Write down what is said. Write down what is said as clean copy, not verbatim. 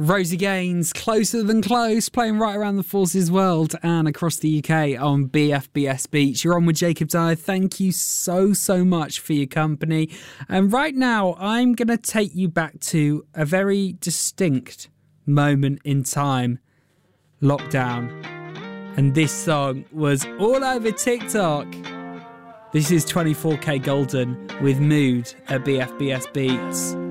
Rosie Gaines, Closer Than Close, playing right around the Forces world and across the UK on BFBS Beach. You're on with Jacob Dyer. Thank you so much for your company. And right now, I'm going to take you back to a very distinct moment in time. Lockdown. And this song was all over TikTok. This is 24K Golden with Mood at BFBS Beats.